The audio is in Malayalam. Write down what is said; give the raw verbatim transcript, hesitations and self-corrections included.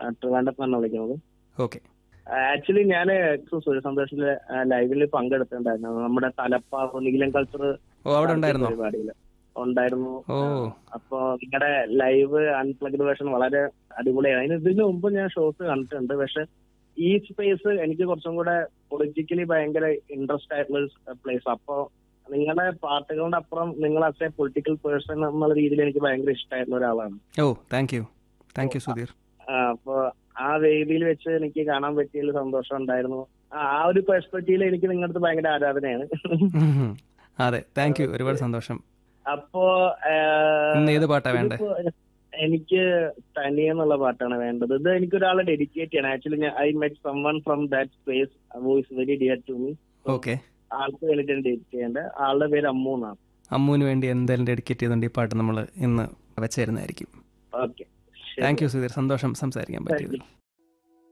ട്രിവാൻഡ്രത്ത് നിന്നാണ് വിളിക്കുന്നത്. ഓക്കെ. ആക്ച്വലി ഞാൻ സൂര്യസന്തോഷിന്റെ ലൈവിൽ പങ്കെടുത്തിട്ടുണ്ടായിരുന്നു. നമ്മുടെ തലപ്പാവ് നീലം കൾച്ചർ ഓ, അവിടെ ഉണ്ടായിരുന്നോ? പരിപാടിയിൽ ഉണ്ടായിരുന്നു. ഓ, അപ്പൊ നിങ്ങളുടെ ലൈവ് അൺപ്ലഗ്ഡ് വേർഷൻ വളരെ അടിപൊളിയാണ്. അതിന് ഇതിന് മുമ്പ് ഞാൻ ഷോസ് കണ്ടിട്ടുണ്ട്. പക്ഷെ ഈ സ്പേസ് എനിക്ക് കുറച്ചും കൂടെ പൊളിറ്റിക്കലി ഭയങ്കര ഇൻട്രസ്റ്റ് ആയിട്ടുള്ള ഒരു പ്ലേസ്. അപ്പോ നിങ്ങളുടെ പാട്ടുകളുടെ അപ്പുറം നിങ്ങൾ ആസ് എ പൊളിറ്റിക്കൽ പേഴ്സൺ എന്നുള്ള രീതിയിൽ എനിക്ക് ഭയങ്കര ഇഷ്ടമായിട്ടുള്ള ഒരാളാണ്. ഓ, thank you thank you Sudheer. അപ്പൊ ആ വേദിയിൽ വെച്ച് എനിക്ക് കാണാൻ പറ്റിയതിൽ സന്തോഷം ഉണ്ടായിരുന്നു. ആ ഒരു പെർസ്പെക്റ്റീവിൽ എനിക്ക് നിങ്ങളുടെ അടുത്ത് ഭയങ്കര ആരാധനയാണ്. അതെ, താങ്ക് യു, ഒരുപാട് സന്തോഷം. അപ്പോ ഇന്ന് ഏത് പാട്ടാ വേണ്ടേ? എനിക്ക് തനിയെന്നുള്ള പാട്ടാണ് വേണ്ടത്. ഇത് എനിക്കൊരാളെ ഡെഡിക്കേറ്റ് ചെയ്യണം. Actually I met someone from that space who is very dear to me. Okay. ആൾക്ക് വേണ്ടിയിട്ടാണ് ഡെഡിക്കേറ്റ് ചെയ്യേണ്ടത്. ആളുടെ പേര് അമ്മു എന്നാണ്. അമ്മുവിന് വേണ്ടി എന്തായാലും ഡെഡിക്കേറ്റ് ചെയ്തുകൊണ്ട് ഈ പാട്ട് നമ്മൾ ഇന്ന് വെച്ച് തരുന്നതായിരിക്കും. ഓക്കെ, താങ്ക് യു സുധീർ, സന്തോഷം സംസാരിക്കാൻ പറ്റിയത്.